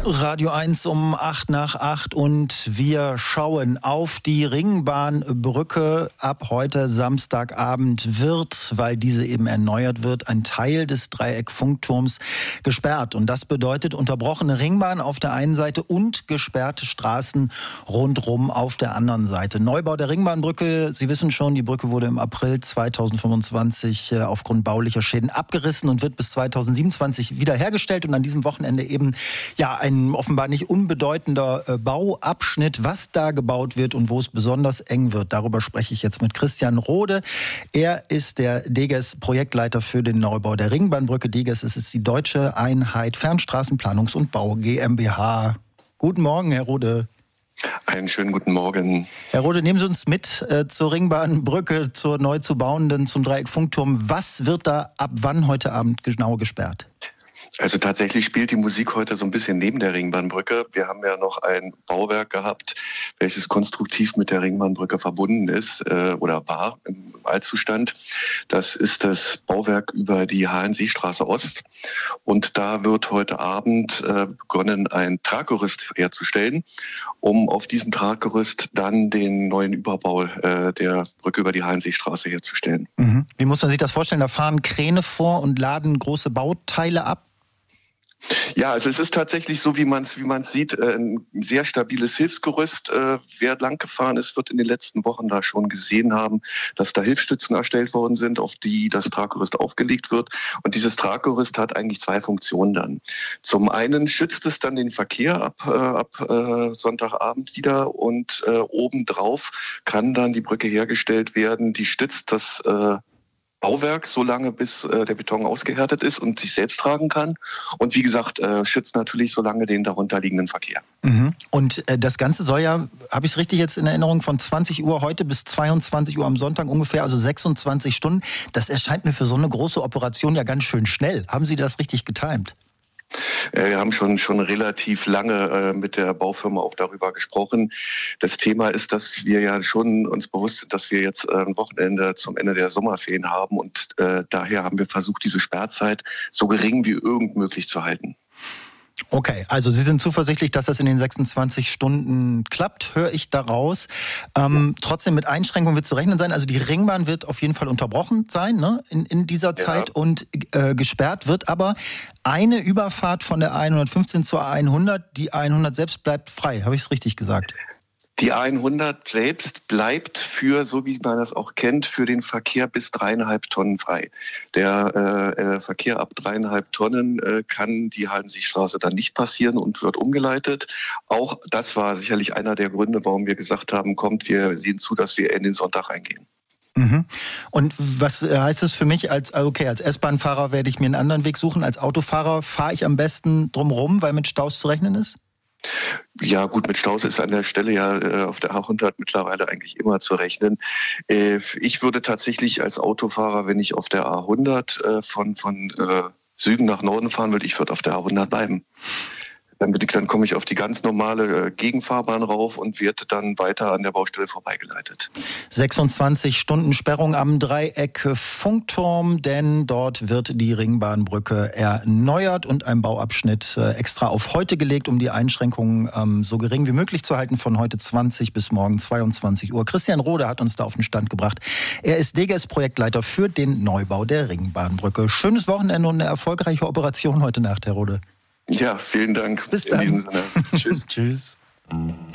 Radio 1 um 7:08 und wir schauen auf die Ringbahnbrücke. Ab heute Samstagabend wird, weil diese eben erneuert wird, ein Teil des Dreieck-Funkturms gesperrt. Und das bedeutet unterbrochene Ringbahn auf der einen Seite und gesperrte Straßen rundrum auf der anderen Seite. Neubau der Ringbahnbrücke, Sie wissen schon, die Brücke wurde im April 2025 aufgrund baulicher Schäden abgerissen und wird bis 2027 wiederhergestellt. Und an diesem Wochenende eben ein offenbar nicht unbedeutender Bauabschnitt. Was da gebaut wird und wo es besonders eng wird, darüber spreche ich jetzt mit Christian Rode. Er ist der DGES-Projektleiter für den Neubau der Ringbahnbrücke. DGES ist die Deutsche Einheit Fernstraßenplanungs- und Bau GmbH. Guten Morgen, Herr Rode. Einen schönen guten Morgen. Herr Rode, nehmen Sie uns mit zur Ringbahnbrücke, zur neu zu bauenden, zum Dreieck-Funkturm. Was wird da ab wann heute Abend genau gesperrt? Also tatsächlich spielt die Musik heute so ein bisschen neben der Ringbahnbrücke. Wir haben ja noch ein Bauwerk gehabt, welches konstruktiv mit der Ringbahnbrücke verbunden ist oder war im Altzustand. Das ist das Bauwerk über die Halensseestraße Ost. Und da wird heute Abend begonnen, ein Traggerüst herzustellen, um auf diesem Traggerüst dann den neuen Überbau der Brücke über die Halensseestraße herzustellen. Mhm. Wie muss man sich das vorstellen? Da fahren Kräne vor und laden große Bauteile ab? Ja, also es ist tatsächlich so, wie man es sieht, ein sehr stabiles Hilfsgerüst. Wer lang gefahren ist, wird in den letzten Wochen da schon gesehen haben, dass da Hilfsstützen erstellt worden sind, auf die das Traggerüst aufgelegt wird. Und dieses Traggerüst hat eigentlich zwei Funktionen dann. Zum einen schützt es dann den Verkehr ab Sonntagabend wieder und obendrauf kann dann die Brücke hergestellt werden, die stützt das Bauwerk so lange, bis der Beton ausgehärtet ist und sich selbst tragen kann. Und wie gesagt, schützt natürlich so lange den darunterliegenden Verkehr. Mhm. Und das Ganze soll ja, habe ich es richtig jetzt in Erinnerung, von 20 Uhr heute bis 22 Uhr am Sonntag ungefähr, also 26 Stunden. Das erscheint mir für so eine große Operation ja ganz schön schnell. Haben Sie das richtig getimt? Wir haben schon relativ lange mit der Baufirma auch darüber gesprochen. Das Thema ist, dass wir ja schon uns bewusst sind, dass wir jetzt ein Wochenende zum Ende der Sommerferien haben und daher haben wir versucht, diese Sperrzeit so gering wie irgend möglich zu halten. Okay, also Sie sind zuversichtlich, dass das in den 26 Stunden klappt, höre ich daraus. Trotzdem mit Einschränkungen wird zu rechnen sein. Also die Ringbahn wird auf jeden Fall unterbrochen sein, ne, in dieser Zeit und gesperrt wird aber eine Überfahrt von der A115 zur A100. Die A100 selbst bleibt frei, habe ich es richtig gesagt? Die A100 selbst bleibt für, so wie man das auch kennt, für den Verkehr bis 3,5 Tonnen frei. Der Verkehr ab 3,5 Tonnen kann die Halensseestraße dann nicht passieren und wird umgeleitet. Auch das war sicherlich einer der Gründe, warum wir gesagt haben, kommt, wir sehen zu, dass wir in den Sonntag reingehen. Mhm. Und was heißt es für mich als S-Bahn-Fahrer werde ich mir einen anderen Weg suchen. Als Autofahrer fahre ich am besten drumherum, weil mit Staus zu rechnen ist? Ja gut, mit Staus ist an der Stelle ja auf der A100 mittlerweile eigentlich immer zu rechnen. Ich würde tatsächlich als Autofahrer, wenn ich auf der A100 von Süden nach Norden fahren will, ich würde auf der A100 bleiben. Dann komme ich auf die ganz normale Gegenfahrbahn rauf und werde dann weiter an der Baustelle vorbeigeleitet. 26 Stunden Sperrung am Dreieck-Funkturm, denn dort wird die Ringbahnbrücke erneuert und ein Bauabschnitt extra auf heute gelegt, um die Einschränkungen so gering wie möglich zu halten, von heute 20 bis morgen 22 Uhr. Christian Rode hat uns da auf den Stand gebracht. Er ist DGES-Projektleiter für den Neubau der Ringbahnbrücke. Schönes Wochenende und eine erfolgreiche Operation heute Nacht, Herr Rode. Ja, vielen Dank. Bis dann. In diesem Sinne. Tschüss. Tschüss.